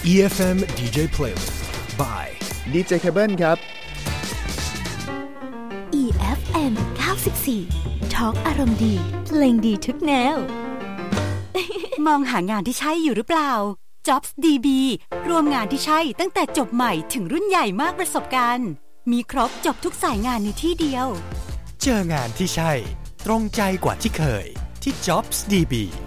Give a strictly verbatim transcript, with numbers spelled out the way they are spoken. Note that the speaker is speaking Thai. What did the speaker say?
อี เอฟ เอ็ม ดี เจ Playlist by ดี เจ Cable ครับอี เอฟ เอ็ม เก้าสิบสี่ Talk อารมณ์ดีเพลงดีทุกแนวมองหางานที่ใช่อยู่หรือเปล่า Jobs ดี บี รวมงานที่ใช่ตั้งแต่จบใหม่ถึงรุ่นใหญ่มากประสบการณ์มีครบจบทุกสายงานในที่เดียวเจองานที่ใช่ตรงใจกว่าที่เคยที่ Jobs ดี บี